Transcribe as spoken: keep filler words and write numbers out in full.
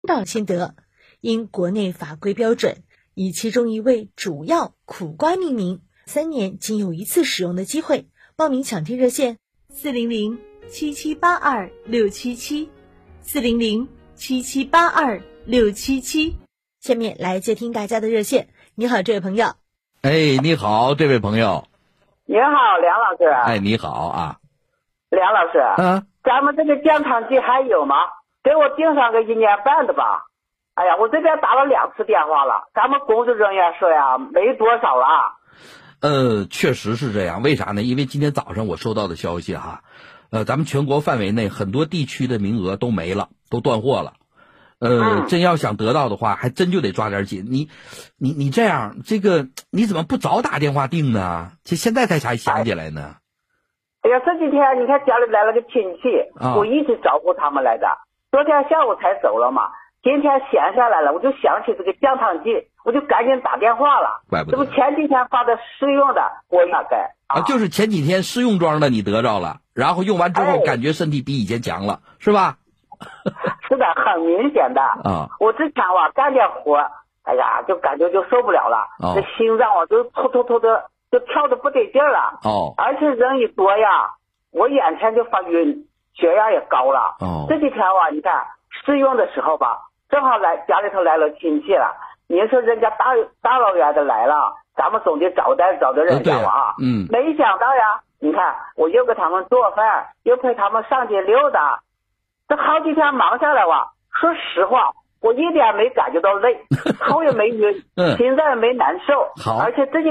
导心得，因国内法规标准，以其中一味主要苦瓜命名，三年仅有一次使用的机会。报名抢听热线：四零零七七八二六七七，四零零七七八二六七七。下面来接听大家的热线。你好，这位朋友。 哎，你好，这位朋友。 你好，梁老师。 哎，你好啊。 梁老师， 啊， 咱们这个降糖剂还有吗？给我订上个一年半的吧。哎呀，我这边打了两次电话了，咱们工作人员说呀，没多少了。 呃，确实是这样。为啥呢？因为今天早上我收到的消息哈，呃，咱们全国范围内很多地区的名额都没了，都断货了。呃， 嗯、 真要想得到的话，还真就得抓点紧。你，你，你这样，这个你怎么不早打电话订呢？这现在才才想起来呢？ 哎呀，这几天你看家里来了个亲戚， 啊、 我一直照顾他们来的。昨天下午才走了嘛，今天闲下来了，我就想起这个降糖剂，我就赶紧打电话了。 怪不得。 这不前几天发的试用的，我大概啊，就是前几天试用装的你得着了，然后用完之后感觉身体比以前强了，哎、是吧？ 是的，很明显的啊！ 我之前吧干点活，哎呀，就感觉就受不了了， 哦、 这心脏啊就突突突的，就跳的不得劲了。 哦， 而且人一多呀，我眼前就发晕，血压也高了。 哦， 这几天吧，你看试用的时候吧，正好来家里头来了亲戚了，您说人家大大老远的来了，咱们总得招待招待人家吧啊。 嗯， 没想到呀，你看我又给他们做饭，又陪他们上街溜达。这好几天忙下来哇，说实话，我一点没感觉到累，头也没晕，心脏也没难受， 好， 而且这些